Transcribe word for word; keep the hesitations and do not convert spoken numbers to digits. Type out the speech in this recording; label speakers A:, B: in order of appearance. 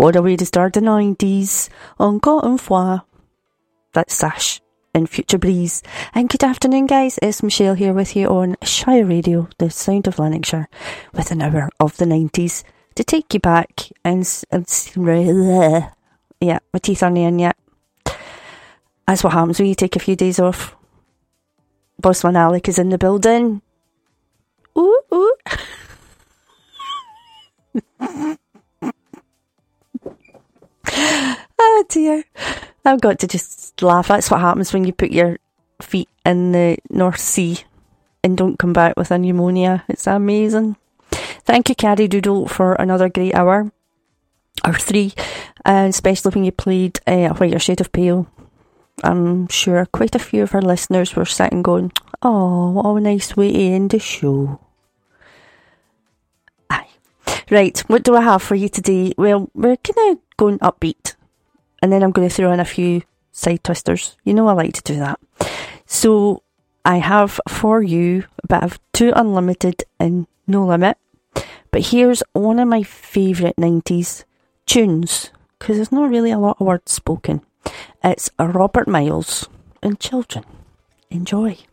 A: What a way to start the nineties. Encore une fois. That's Sash in Future Breeze. And good afternoon, guys. It's Michelle here with you on Shire Radio, the sound of Lanarkshire, with an hour of the nineties to take you back and, and yeah, my teeth aren't in yet. That's what happens when you take a few days off. Bossman Alec is in the building. Ooh, ooh. Oh dear. I've got to just laugh. That's what happens when you put your feet in the North Sea and don't come back with a pneumonia. It's amazing. Thank you, Carrie Doodle, for another great hour. Or three. Uh, especially when you played uh, A Whiter Shade of Pale. I'm sure quite a few of our listeners were sitting going, oh, what a nice way to end the show. Aye. Right, what do I have for you today? Well, we're kind of going upbeat. And then I'm going to throw in a few side twisters. You know I like to do that. So I have for you a bit of Two Unlimited and No Limit. But here's one of my favourite nineties tunes. Because there's not really a lot of words spoken. It's Robert Miles and Children. Enjoy.